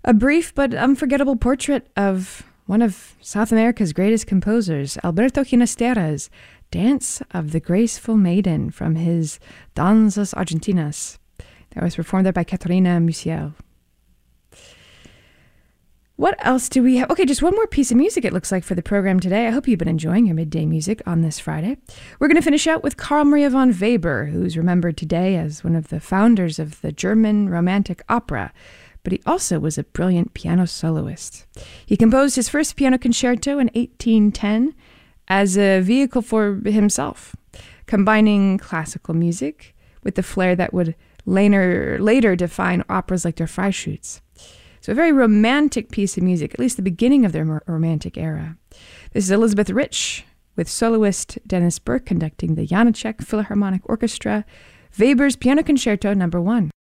A brief but unforgettable portrait of one of South America's greatest composers, Alberto Ginastera's Dance of the Graceful Maiden from his Danzas Argentinas. That was performed there by Catarina Musiel. What else do we have? Okay, just one more piece of music it looks like for the program today. I hope you've been enjoying your midday music on this Friday. We're going to finish out with Carl Maria von Weber, who's remembered today as one of the founders of the German Romantic opera, but he also was a brilliant piano soloist. He composed his first piano concerto in 1810 as a vehicle for himself, combining classical music with the flair that would later define operas like Der Freischütz. So a very romantic piece of music, at least the beginning of their romantic era. This is Elizabeth Rich with soloist Dennis Burke conducting the Janacek Philharmonic Orchestra, Weber's Piano Concerto No. 1.